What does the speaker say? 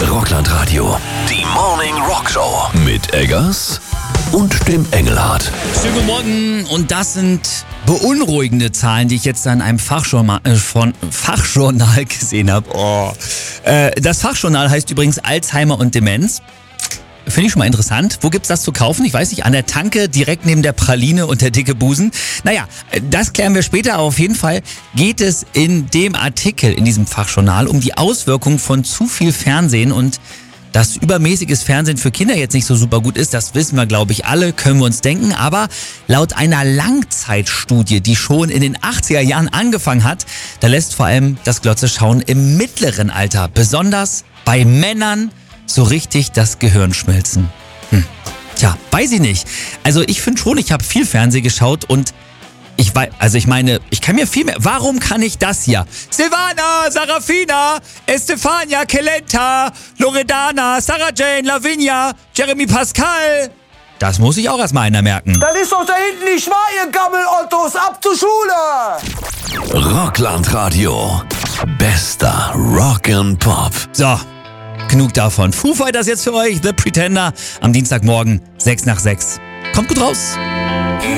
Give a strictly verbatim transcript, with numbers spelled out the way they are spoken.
Rockland-Radio. Die Morning Rock Show. Mit Eggers und dem Engelhardt. Schönen guten Morgen. Und das sind beunruhigende Zahlen, die ich jetzt in einem Fachjournal, äh, von Fachjournal gesehen habe. Oh. Äh, das Fachjournal heißt übrigens Alzheimer und Demenz. Finde ich schon mal interessant. Wo gibt's das zu kaufen? Ich weiß nicht, an der Tanke, direkt neben der Praline und der dicke Busen. Naja, das klären wir später, aber auf jeden Fall geht es in dem Artikel, in diesem Fachjournal, um die Auswirkungen von zu viel Fernsehen und dass übermäßiges Fernsehen für Kinder jetzt nicht so super gut ist, das wissen wir, glaube ich, alle, können wir uns denken. Aber laut einer Langzeitstudie, die schon in den achtziger Jahren angefangen hat, da lässt vor allem das Glotze-Schauen im mittleren Alter, besonders bei Männern, so richtig das Gehirn schmelzen. Hm. Tja, weiß ich nicht. Also ich finde schon, ich habe viel Fernsehen geschaut und ich weiß, also ich meine, ich kann mir viel mehr. Warum kann ich das hier? Silvana, Sarafina, Estefania, Kelenta, Loredana, Sarah Jane, Lavinia, Jeremy Pascal. Das muss ich auch erstmal einer merken. Das ist doch da hinten nicht wahr, ihr Gammel-Ottos. Ab zur Schule! Rockland-Radio. Bester Rock'n'Pop. So, genug davon. Foo Fighters jetzt für euch, The Pretender, am Dienstagmorgen, sechs nach sechs. Kommt gut raus.